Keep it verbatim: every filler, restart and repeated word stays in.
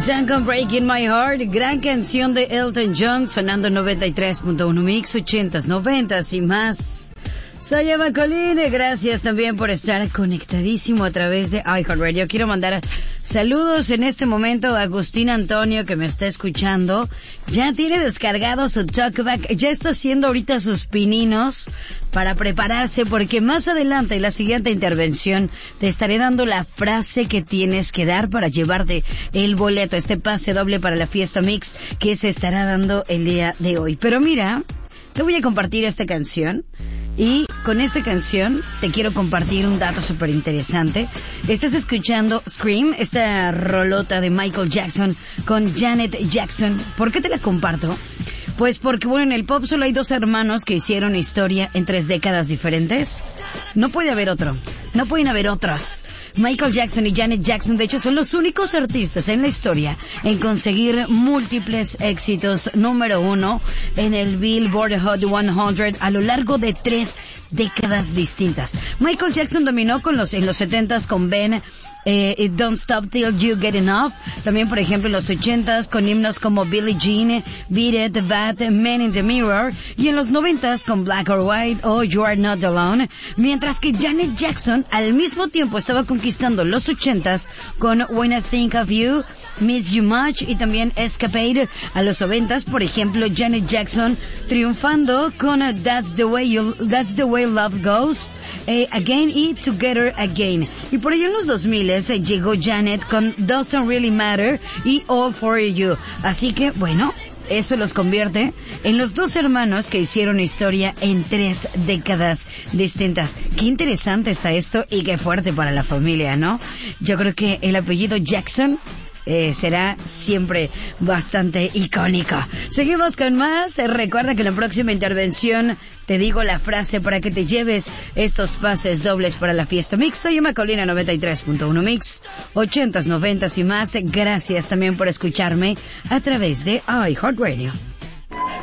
Song con Breaking My Heart, gran canción de Elton John, sonando noventa y tres punto uno Mix, ochentas, noventas y más. Soy Emma Colline, gracias también por estar conectadísimo a través de iHeartRadio. Quiero mandar saludos en este momento a Agustín Antonio, que me está escuchando. Ya tiene descargado su talkback, ya está haciendo ahorita sus pininos para prepararse, porque más adelante en la siguiente intervención te estaré dando la frase que tienes que dar para llevarte el boleto, este pase doble para la Fiesta Mix que se estará dando el día de hoy. Pero mira, te voy a compartir esta canción. Y con esta canción te quiero compartir un dato súper interesante. Estás escuchando Scream, esta rolota de Michael Jackson con Janet Jackson. ¿Por qué te la comparto? Pues porque, bueno, en el pop solo hay dos hermanos que hicieron historia en tres décadas diferentes. No puede haber otro. No pueden haber otros. Michael Jackson y Janet Jackson, de hecho, son los únicos artistas en la historia en conseguir múltiples éxitos número uno en el Billboard Hot cien a lo largo de tres décadas distintas. Michael Jackson dominó con los en los setentas con Ben, eh, Don't Stop Till You Get Enough. También, por ejemplo, en los ochentas con himnos como Billie Jean, Beat It, Bad, Man in the Mirror. Y en los noventas con Black or White o You Are Not Alone. Mientras que Janet Jackson al mismo tiempo estaba conquistando los ochentas con When I Think of You, Miss You Much y también Escapade. A los noventas, por ejemplo, Janet Jackson triunfando con That's the Way You, That's the Way Love Goes, eh, Again y Together Again. Y por ello en los dos mil eh, llegó Janet con Doesn't Really Matter y All For You. Así que, bueno, eso los convierte en los dos hermanos que hicieron historia en tres décadas distintas. Qué interesante está esto y qué fuerte para la familia, ¿no? Yo creo que el apellido Jackson Eh, será siempre bastante icónico. Seguimos con más. Recuerda que en la próxima intervención te digo la frase para que te lleves estos pases dobles para la Fiesta Mix. Soy Emma Colina, noventa y tres punto uno Mix, ochentas, noventas y más. Gracias también por escucharme a través de iHeartRadio.